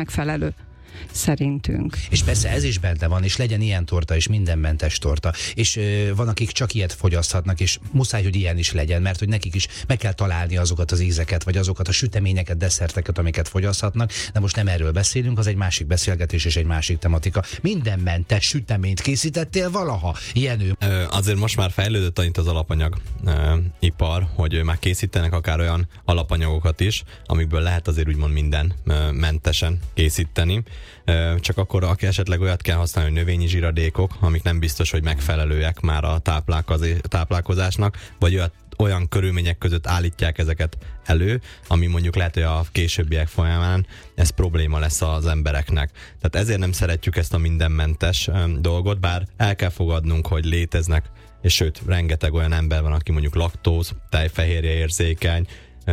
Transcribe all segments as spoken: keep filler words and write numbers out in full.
megfelelő. Szerintünk. És persze ez is benne van, és legyen ilyen torta, és mindenmentes torta. És ö, van, akik csak ilyet fogyaszthatnak, és muszáj, hogy ilyen is legyen, mert hogy nekik is meg kell találni azokat az ízeket, vagy azokat a süteményeket, desszerteket, amiket fogyaszthatnak. De most nem erről beszélünk, az egy másik beszélgetés és egy másik tematika. Mindenmentes süteményt készítettél valaha, Jenő? Ö, azért most már fejlődött annyit az alapanyag ö, ipar, hogy már készítenek akár olyan alapanyagokat is, amikből lehet azért úgymond minden ö, mentesen készíteni. Csak akkor, aki esetleg olyat kell használni, hogy növényi zsiradékok, amik nem biztos, hogy megfelelőek már a táplálkozásnak, vagy olyat, olyan körülmények között állítják ezeket elő, ami mondjuk lehet, hogy a későbbiek folyamán ez probléma lesz az embereknek. Tehát ezért nem szeretjük ezt a mindenmentes dolgot, bár el kell fogadnunk, hogy léteznek, és sőt, rengeteg olyan ember van, aki mondjuk laktóz, tejfehérje érzékeny,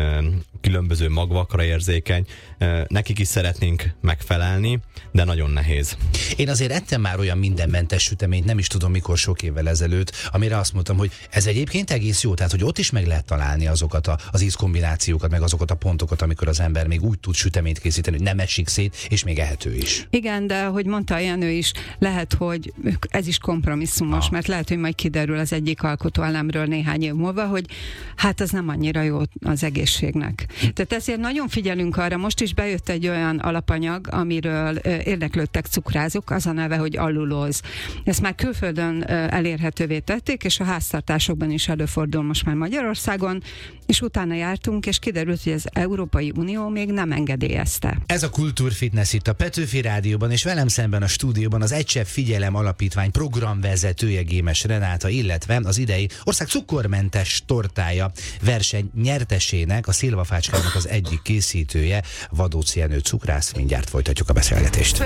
különböző magvakra érzékeny, nekik is szeretnénk megfelelni, de nagyon nehéz. Én azért ettem már olyan mindenmentes süteményt, nem is tudom mikor, sok évvel ezelőtt, amire azt mondtam, hogy ez egyébként egész jó, tehát hogy ott is meg lehet találni azokat a, az ízkombinációkat, meg azokat a pontokat, amikor az ember még úgy tud süteményt készíteni, hogy nem esik szét, és még ehető is. Igen, de ahogy mondta a Jenő is, lehet, hogy ez is kompromisszumos, ah. mert lehet, hogy majd kiderül az egyik alkotóelemről néhány év múlva, hogy hát ez nem annyira jó az egészségnek. Tehát ezért nagyon figyelünk arra, most is bejött egy olyan alapanyag, amiről érdeklődtek cukrázók, az a neve, hogy allulóz. Ezt már külföldön elérhetővé tették, és a háztartásokban is előfordul most már Magyarországon, és utána jártunk, és kiderült, hogy az Európai Unió még nem engedélyezte. Ez a Kultúrfitness itt a Petőfi Rádióban, és velem szemben a stúdióban az Egy Csepp Figyelem Alapítvány programvezetője, Gémes Renáta, illetve az idei ország cukormentes tortája verseny nyertesének, a szilvafácskának az egyik készítője, Vadóc Jenő cukrász. Mindjárt folytatjuk a beszélgetést.